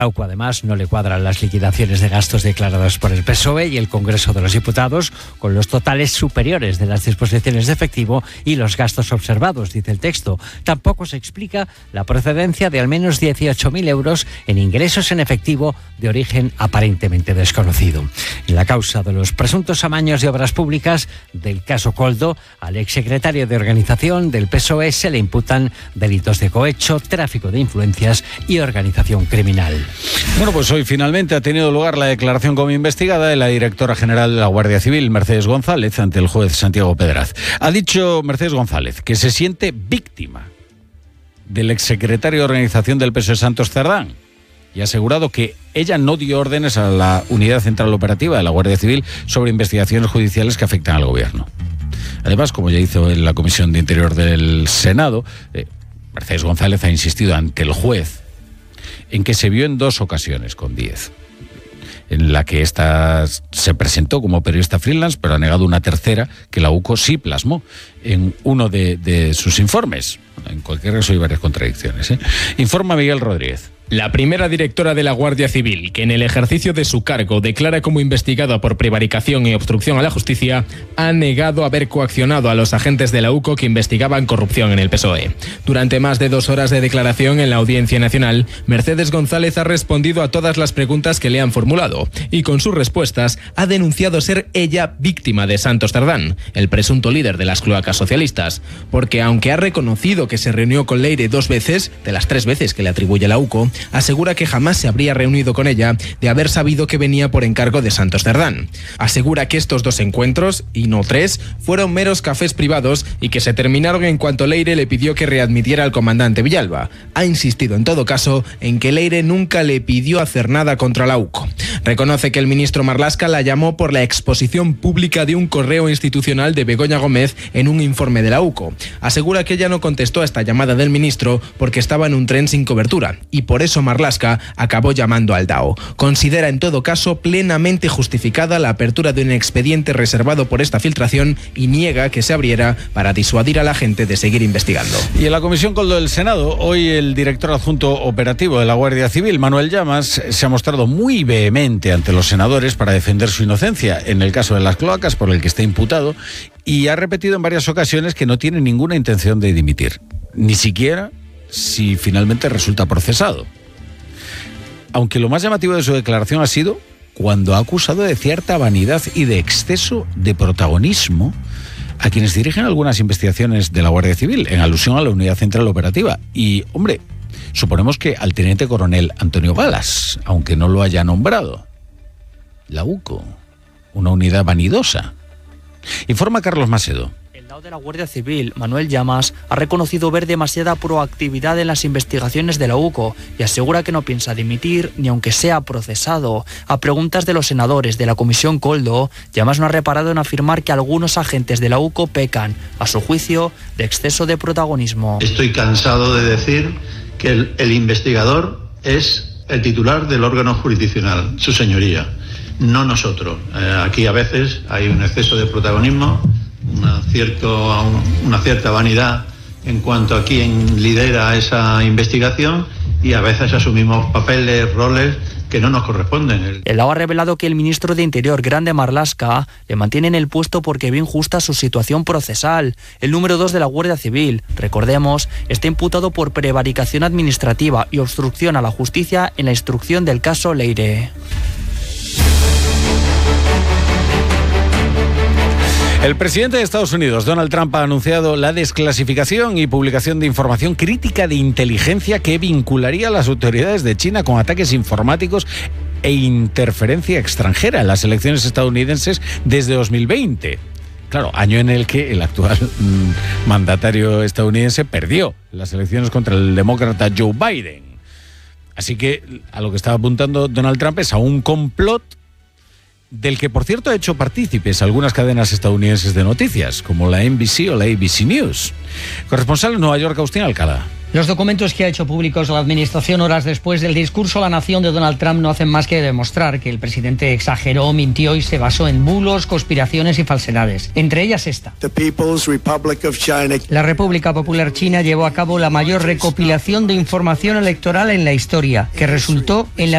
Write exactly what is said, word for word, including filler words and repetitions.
A U C O además no le cuadran las liquidaciones de gastos declaradas por el P S O E y el Congreso de los Diputados con los totales superiores de las disposiciones de efectivo y los gastos observados, dice el texto. Tampoco se explica la procedencia de al menos dieciocho mil euros en ingresos en efectivo de origen aparentemente desconocido. En la causa de los presuntos amaños de obras públicas del caso Koldo, al exsecretario de Organización del P S O E se le imputan delitos de cohecho, tráfico de influencias y organización criminal. Bueno, pues hoy finalmente ha tenido lugar la declaración como investigada de la directora general de la Guardia Civil, Mercedes González, ante el juez Santiago Pedraz. Ha dicho Mercedes González que se siente víctima del exsecretario de Organización del P S O E, Santos Cerdán, y ha asegurado que ella no dio órdenes a la Unidad Central Operativa de la Guardia Civil sobre investigaciones judiciales que afectan al gobierno. Además, como ya hizo en la Comisión de Interior del Senado, eh, Mercedes González ha insistido ante el juez en que se vio en dos ocasiones con Díez, en la que ésta se presentó como periodista freelance, pero ha negado una tercera que la U C O sí plasmó en uno de, de sus informes. En cualquier caso hay varias contradicciones, ¿eh? Informa Miguel Rodríguez. La primera directora de la Guardia Civil, que en el ejercicio de su cargo declara como investigada por prevaricación y obstrucción a la justicia, ha negado haber coaccionado a los agentes de la U C O que investigaban corrupción en el P S O E. Durante más de dos horas de declaración en la Audiencia Nacional, Mercedes González ha respondido a todas las preguntas que le han formulado y con sus respuestas ha denunciado ser ella víctima de Santos Cerdán, el presunto líder de las cloacas socialistas, porque aunque ha reconocido que se reunió con Leire dos veces, de las tres veces que le atribuye la U C O, asegura que jamás se habría reunido con ella de haber sabido que venía por encargo de Santos Cerdán. Asegura que estos dos encuentros, y no tres, fueron meros cafés privados y que se terminaron en cuanto Leire le pidió que readmitiera al comandante Villalba. Ha insistido en todo caso en que Leire nunca le pidió hacer nada contra la U C O. Reconoce que el ministro Marlaska la llamó por la exposición pública de un correo institucional de Begoña Gómez en un informe de la U C O. Asegura que ella no contestó a esta llamada del ministro porque estaba en un tren sin cobertura y por eso Marlaska acabó llamando al D A O. Considera en todo caso plenamente justificada la apertura de un expediente reservado por esta filtración y niega que se abriera para disuadir a la gente de seguir investigando. Y en la Comisión Koldo del Senado, hoy el director adjunto operativo de la Guardia Civil, Manuel Llamas, se ha mostrado muy vehemente ante los senadores para defender su inocencia en el caso de las cloacas por el que está imputado y ha repetido en varias ocasiones que no tiene ninguna intención de dimitir, ni siquiera si finalmente resulta procesado. Aunque lo más llamativo de su declaración ha sido cuando ha acusado de cierta vanidad y de exceso de protagonismo a quienes dirigen algunas investigaciones de la Guardia Civil, en alusión a la Unidad Central Operativa. Y, hombre, suponemos que al teniente coronel Antonio Balas, aunque no lo haya nombrado. La U C O, una unidad vanidosa. Informa Carlos Macedo. El D A O de la Guardia Civil, Manuel Llamas, ha reconocido ver demasiada proactividad en las investigaciones de la U C O y asegura que no piensa dimitir ni aunque sea procesado. A preguntas de los senadores de la Comisión Koldo, Llamas no ha reparado en afirmar que algunos agentes de la U C O pecan, a su juicio, de exceso de protagonismo. Estoy cansado de decir que el, el investigador es el titular del órgano jurisdiccional, su señoría, no nosotros. Eh, aquí a veces hay un exceso de protagonismo, Una, cierto, una cierta vanidad en cuanto a quién lidera esa investigación y a veces asumimos papeles, roles que no nos corresponden. El D A O ha revelado que el ministro de Interior, Grande Marlaska, le mantiene en el puesto porque ve injusta su situación procesal. El número dos de la Guardia Civil, recordemos, está imputado por prevaricación administrativa y obstrucción a la justicia en la instrucción del caso Leire. El presidente de Estados Unidos, Donald Trump, ha anunciado la desclasificación y publicación de información crítica de inteligencia que vincularía a las autoridades de China con ataques informáticos e interferencia extranjera en las elecciones estadounidenses desde dos mil veinte. Claro, año en el que el actual mmm, mandatario estadounidense perdió las elecciones contra el demócrata Joe Biden. Así que a lo que estaba apuntando Donald Trump es a un complot del que, por cierto, ha hecho partícipes algunas cadenas estadounidenses de noticias, como la N B C o la A B C News. Corresponsal en Nueva York, Agustín Alcalá. Los documentos que ha hecho públicos la Administración horas después del discurso a la nación de Donald Trump no hacen más que demostrar que el presidente exageró, mintió y se basó en bulos, conspiraciones y falsedades. Entre ellas esta. The People's Republic of China. La República Popular China llevó a cabo la mayor recopilación de información electoral en la historia, que resultó en la